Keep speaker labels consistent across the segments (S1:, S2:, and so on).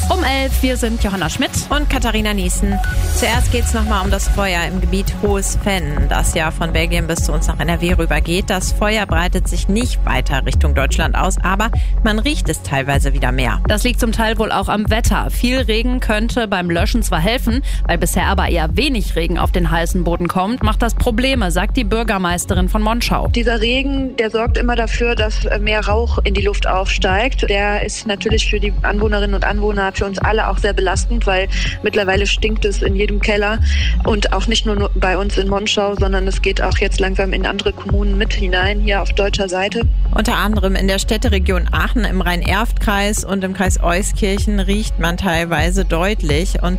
S1: Um 11, wir sind Johanna Schmidt
S2: und Katharina Niesen. Zuerst geht es nochmal um das Feuer im Gebiet Hohes Venn, das ja von Belgien bis zu uns nach NRW rübergeht. Das Feuer breitet sich nicht weiter Richtung Deutschland aus, aber man riecht es teilweise wieder mehr.
S1: Das liegt zum Teil wohl auch am Wetter. Viel Regen könnte beim Löschen zwar helfen, weil bisher aber eher wenig Regen auf den heißen Boden kommt, macht das Probleme, sagt die Bürgermeisterin von Monschau.
S3: Dieser Regen, der sorgt immer dafür, dass mehr Rauch in die Luft aufsteigt. Der ist natürlich für die Anwohnerinnen und Anwohner, für uns alle auch sehr belastend, weil mittlerweile stinkt es in jedem Keller und auch nicht nur bei uns in Monschau, sondern es geht auch jetzt langsam in andere Kommunen mit hinein, hier auf deutscher Seite.
S2: Unter anderem in der Städteregion Aachen im Rhein-Erft-Kreis und im Kreis Euskirchen riecht man es teilweise deutlich und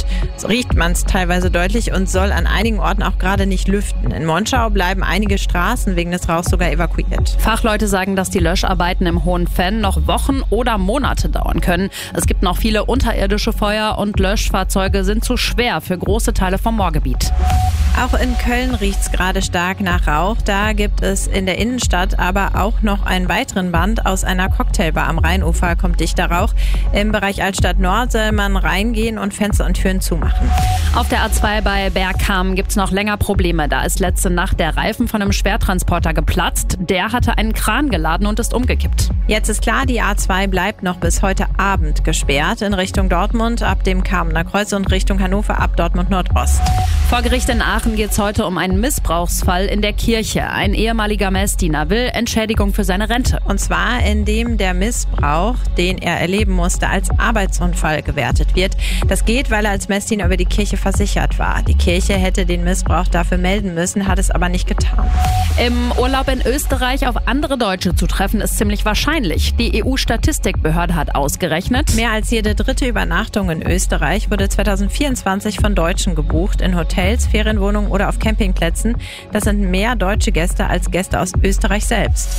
S2: soll an einigen Orten auch gerade nicht lüften. In Monschau bleiben einige Straßen wegen des Rauchs sogar evakuiert.
S1: Fachleute sagen, dass die Löscharbeiten im Hohen Venn noch Wochen oder Monate dauern können. Es gibt noch viele unterirdische Feuer und Löschfahrzeuge sind zu schwer für große Teile vom Moorgebiet.
S2: Auch in Köln riecht es gerade stark nach Rauch. Da gibt es in der Innenstadt aber auch noch einen weiteren Brand. Aus einer Cocktailbar am Rheinufer kommt dichter Rauch. Im Bereich Altstadt Nord soll man reingehen und Fenster und Türen zumachen.
S1: Auf der A2 bei Bergkamen gibt es noch länger Probleme. Da ist letzte Nacht der Reifen von einem Schwertransporter geplatzt. Der hatte einen Kran geladen und ist umgekippt.
S2: Jetzt ist klar, die A2 bleibt noch bis heute Abend gesperrt. In Richtung Dortmund ab dem Kamener Kreuz und Richtung Hannover ab Dortmund Nordost.
S1: Vor Gericht in Aachen geht es heute um einen Missbrauchsfall in der Kirche. Ein ehemaliger Messdiener will Entschädigung für seine Rente.
S2: Und zwar, indem der Missbrauch, den er erleben musste, als Arbeitsunfall gewertet wird. Das geht, weil er als Messdiener über die Kirche versichert war. Die Kirche hätte den Missbrauch dafür melden müssen, hat es aber nicht getan.
S1: Im Urlaub in Österreich auf andere Deutsche zu treffen, ist ziemlich wahrscheinlich. Die EU-Statistikbehörde hat ausgerechnet,
S2: mehr als jede dritte Übernachtung in Österreich wurde 2024 von Deutschen gebucht, in Hotels, Ferienwohnungen oder auf Campingplätzen. Das sind mehr deutsche Gäste als Gäste aus Österreich selbst.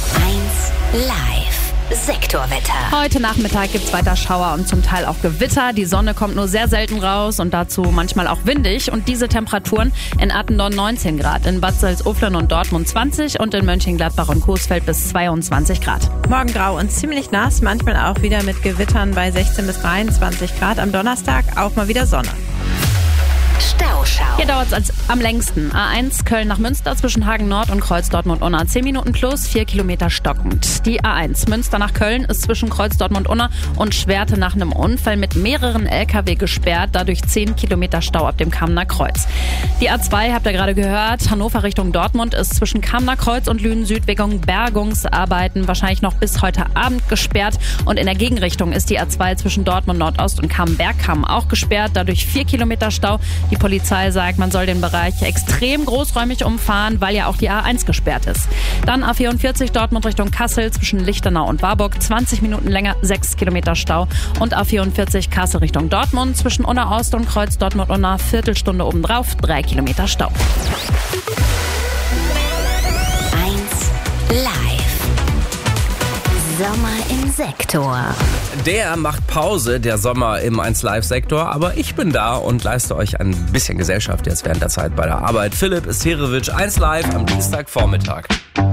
S4: 1 Live. Sektorwetter.
S1: Heute Nachmittag gibt's weiter Schauer und zum Teil auch Gewitter. Die Sonne kommt nur sehr selten raus und dazu manchmal auch windig. Und diese Temperaturen in Attendorn 19 Grad, in Bad Salzuflen und Dortmund 20 und in Mönchengladbach und Coesfeld bis 22 Grad.
S2: Morgen grau und ziemlich nass, manchmal auch wieder mit Gewittern bei 16 bis 23 Grad. Am Donnerstag auch mal wieder Sonne.
S4: Stauschau.
S1: Hier dauert es am längsten. A1 Köln nach Münster zwischen Hagen Nord und Kreuz Dortmund-Unna. 10 Minuten plus, 4 Kilometer stockend. Die A1 Münster nach Köln ist zwischen Kreuz Dortmund-Unna und Schwerte nach einem Unfall mit mehreren LKW gesperrt. Dadurch 10 Kilometer Stau ab dem Kamener Kreuz. Die A2 habt ihr gerade gehört. Hannover Richtung Dortmund ist zwischen Kamener Kreuz und Lünen-Süd wegen Bergungsarbeiten wahrscheinlich noch bis heute Abend gesperrt. Und in der Gegenrichtung ist die A2 zwischen Dortmund Nordost und Kamen-Bergkamen auch gesperrt. Dadurch 4 Kilometer Stau. Die Polizei sagt, man soll den Bereich extrem großräumig umfahren, weil ja auch die A1 gesperrt ist. Dann A44 Dortmund Richtung Kassel zwischen Lichtenau und Warburg, 20 Minuten länger, 6 Kilometer Stau. Und A44 Kassel Richtung Dortmund zwischen Unna Ost und Kreuz Dortmund-Unna, Viertelstunde obendrauf, 3 Kilometer Stau.
S4: 1 Live. Sommer im Sektor.
S5: Der macht Pause, der Sommer im 1 Live-Sektor, aber ich bin da und leiste euch ein bisschen Gesellschaft jetzt während der Zeit bei der Arbeit. Philipp Isterewitsch, 1 Live am Dienstagvormittag.